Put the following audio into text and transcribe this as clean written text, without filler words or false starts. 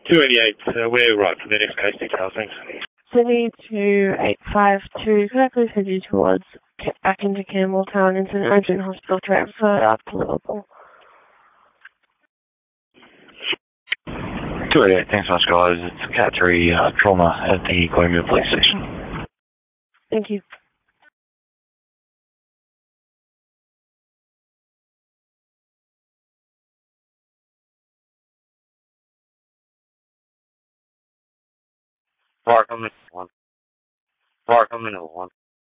288, we're right for the next case details, thanks. Sydney 2852, could I please head you towards back into Campbelltown into an urgent hospital transfer up to Liverpool? 288, thanks so much guys, it's Cat 3 trauma at the Columbia Police Station. Thank you. Park, I'm in one.